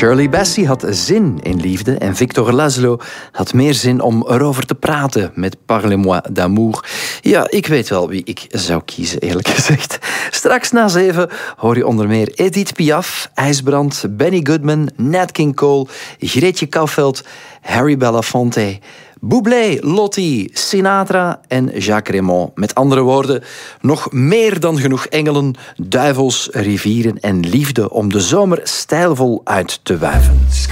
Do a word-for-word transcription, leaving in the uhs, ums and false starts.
Shirley Bassey had zin in liefde en Victor Laszlo had meer zin om erover te praten met Parlez-moi d'amour. Ja, ik weet wel wie ik zou kiezen, eerlijk gezegd. Straks na zeven hoor je onder meer Edith Piaf, IJsbrand, Benny Goodman, Nat King Cole, Greetje Kouwveld, Harry Belafonte, Bublé, Lottie, Sinatra en Jacques Raymond. Met andere woorden, nog meer dan genoeg engelen, duivels, rivieren en liefde om de zomer stijlvol uit te wuiven.